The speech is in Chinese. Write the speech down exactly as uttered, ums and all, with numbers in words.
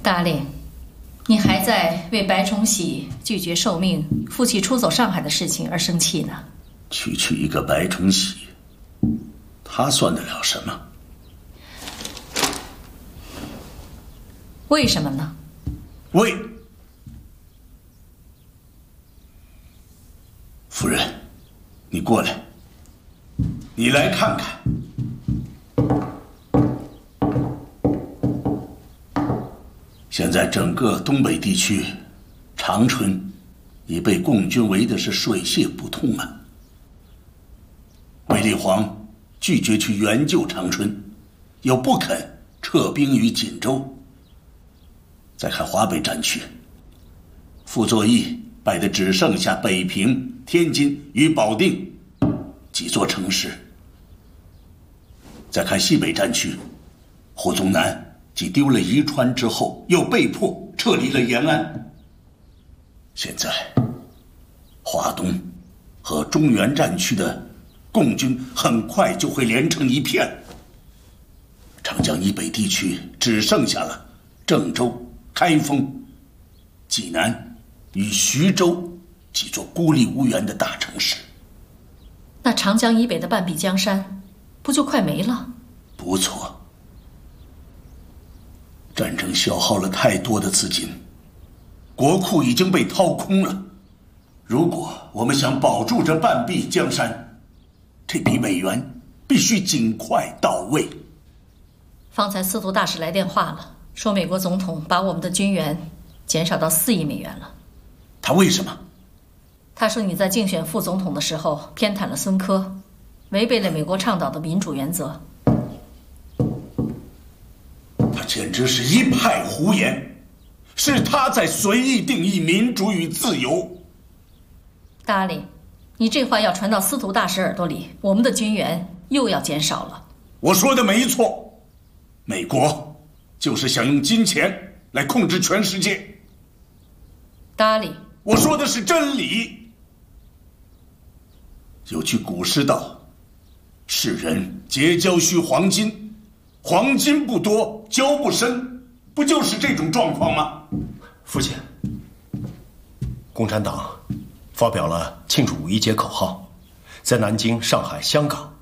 大令，你还在为白崇禧拒绝受命、负气出走上海的事情而生气呢？ 区区一个白崇禧，他算得了什么？ 为什么呢？ 为夫人，你过来，你来看看。现在整个东北地区，长春已被共军围的是水泄不通啊！卫立煌拒绝去援救长春，又不肯撤兵于锦州。再看华北战区，傅作义败得只剩下北平、天津与保定几座城市。再看西北战区，胡宗南继丢了宜川之后，又被迫撤离了延安。现在，华东和中原战区的共军很快就会连成一片。长江以北地区只剩下了郑州、开封、济南与徐州几座孤立无援的大城市。 那长江以北的半壁江山，不就快没了？ 不错。战争消耗了太多的资金，国库已经被掏空了。如果我们想保住这半壁江山，这笔美元必须尽快到位。 方才司徒大使来电话了，说美国总统把我们的军援减少到四亿美元了。 他为什么？ 他说你在竞选副总统的时候偏袒了孙科，违背了美国倡导的民主原则。 他简直是一派胡言，是他在随意定义民主与自由。 达里，你这话要传到司徒大使耳朵里，我们的军援又要减少了。 我说的没错，美国就是想用金钱来控制全世界。 达里， 我说的是真理。有句古诗道：“世人皆交须黄金，黄金不多，交不深。”不就是这种状况吗？ 父亲，共产党发表了庆祝五一节口号，在南京、上海、香港